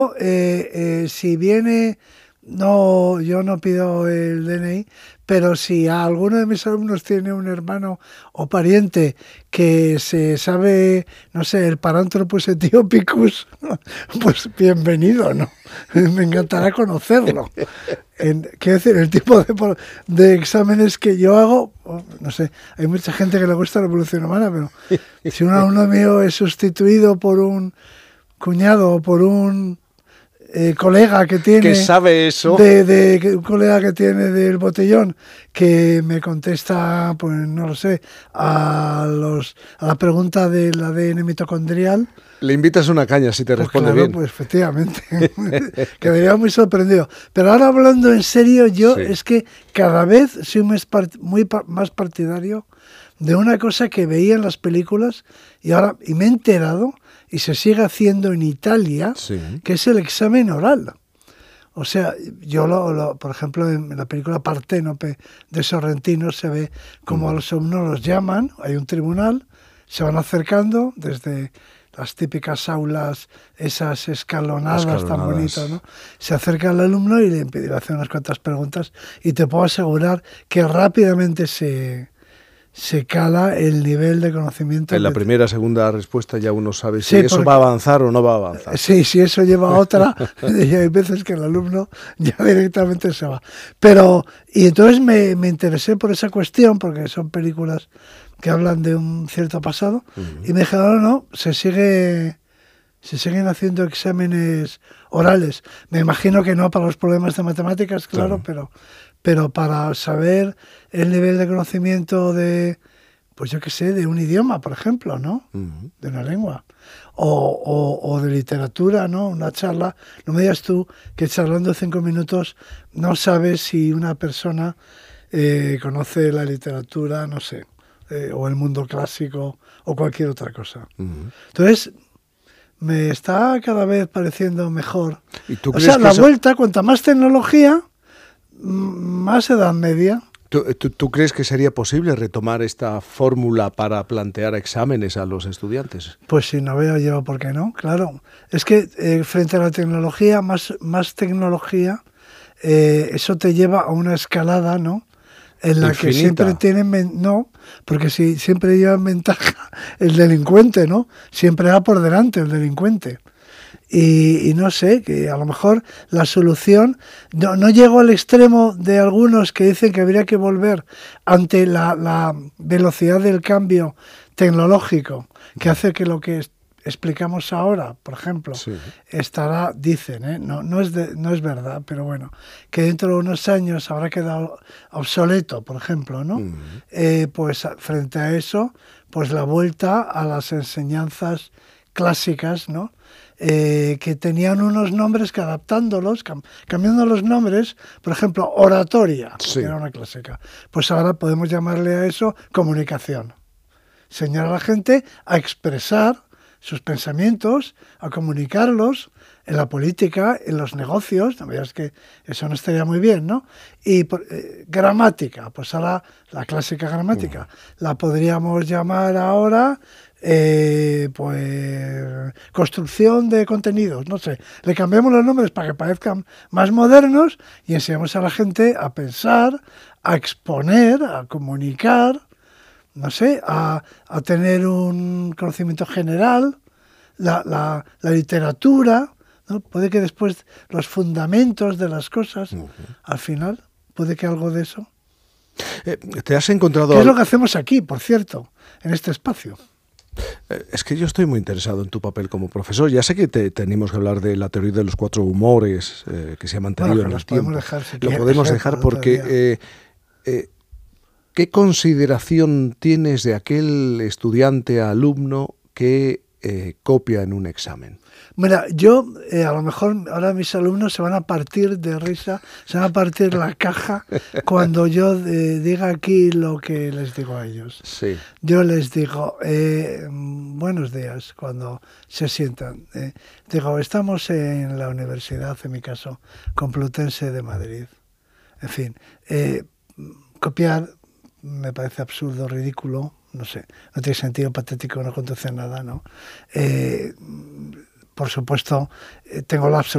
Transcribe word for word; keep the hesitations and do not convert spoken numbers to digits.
Eh, eh, si viene, no, yo no pido el D N I, pero si a alguno de mis alumnos tiene un hermano o pariente que se sabe, no sé, el Paranthropus etiopicus, pues bienvenido, ¿no? Me encantará conocerlo. En, quiero decir, el tipo de, de exámenes que yo hago, no sé, hay mucha gente que le gusta la evolución humana, pero si un alumno mío es sustituido por un cuñado o por un Eh, colega que tiene que sabe eso de, de un colega que tiene del botellón que me contesta, pues no lo sé, a los a la pregunta del A D N mitocondrial, le invitas una caña si te pues responde claro, bien. pues efectivamente quedaría muy sorprendido. Pero ahora, hablando en serio, yo sí. Es que cada vez soy más, part, muy pa, más partidario de una cosa que veía en las películas y ahora y me he enterado y se sigue haciendo en Italia, sí. Que es el examen oral. O sea, yo, lo, lo, por ejemplo, en la película Parténope de Sorrentino se ve como mm. a los alumnos los llaman, hay un tribunal, se van acercando desde las típicas aulas, esas escalonadas, escalonadas. tan bonitas, ¿no? Se acerca al alumno y le impide hacer unas cuantas preguntas y te puedo asegurar que rápidamente se... se cala el nivel de conocimiento. En la primera, segunda respuesta ya uno sabe si sí, eso porque, va a avanzar o no va a avanzar. Sí, si eso lleva a otra, y hay veces que el alumno ya directamente se va. Pero, y entonces me, me interesé por esa cuestión, porque son películas que hablan de un cierto pasado, uh-huh. y me dijeron, no, no, se sigue... se siguen haciendo exámenes orales. Me imagino que no para los problemas de matemáticas, claro, claro. pero... pero para saber el nivel de conocimiento de, pues yo qué sé, de un idioma, por ejemplo, ¿no? Uh-huh. De una lengua. O, o, o de literatura, ¿no? Una charla. No me digas tú que charlando cinco minutos no sabes si una persona eh, conoce la literatura, no sé, eh, o el mundo clásico, o cualquier otra cosa. Uh-huh. Entonces, me está cada vez pareciendo mejor. ¿Y tú o crees sea, que la eso... vuelta, cuanta más tecnología... más edad media. ¿Tú, tú, ¿Tú crees que sería posible retomar esta fórmula para plantear exámenes a los estudiantes? Pues sí, no veo yo por qué no, claro. Es que eh, frente a la tecnología, más, más tecnología, eh, eso te lleva a una escalada, ¿no? En la Infinita. Que siempre tienen, no, porque si siempre lleva en ventaja el delincuente, ¿no? Siempre va por delante el delincuente. Y, y no sé, que a lo mejor la solución, no, no llego al extremo de algunos que dicen que habría que volver ante la, la velocidad del cambio tecnológico, que hace que lo que es, explicamos ahora, por ejemplo, sí. estará, dicen, ¿eh? no, no, es de, no es verdad, pero bueno, que dentro de unos años habrá quedado obsoleto, por ejemplo, ¿no? Uh-huh. eh, pues frente a eso, pues la vuelta a las enseñanzas clásicas, ¿no? Eh, que tenían unos nombres que adaptándolos, cam cambiando los nombres, por ejemplo, oratoria, sí. que era una clásica, pues ahora podemos llamarle a eso comunicación. Enseñar a la gente a expresar sus pensamientos, a comunicarlos en la política, en los negocios, no veas que eso no estaría muy bien, ¿no? Y eh, gramática, pues ahora la clásica gramática, uh. la podríamos llamar ahora... Eh, pues construcción de contenidos, no sé, le cambiamos los nombres para que parezcan más modernos y enseñamos a la gente a pensar, a exponer, a comunicar, no sé, a, a tener un conocimiento general, la, la, la literatura, ¿no? Puede que después los fundamentos de las cosas, uh-huh. al final, puede que algo de eso. Eh, ¿Te has encontrado? ¿Qué es lo que hacemos aquí, por cierto, en este espacio? Es que yo estoy muy interesado en tu papel como profesor. Ya sé que te, tenemos que hablar de la teoría de los cuatro humores eh, que se ha mantenido bueno, en el tiempo. Dejar, si lo podemos dejar porque eh, eh, ¿qué consideración tienes de aquel estudiante, alumno que eh, copia en un examen? Mira, yo eh, a lo mejor ahora mis alumnos se van a partir de risa, se van a partir la caja cuando yo eh, diga aquí lo que les digo a ellos. Sí. Yo les digo, eh, buenos días, cuando se sientan. Eh, digo, estamos en la universidad, en mi caso, Complutense de Madrid. En fin, eh, copiar me parece absurdo, ridículo, no sé, no tiene sentido, patético, no conduce a nada, ¿no? Eh, por supuesto, tengo la absoluta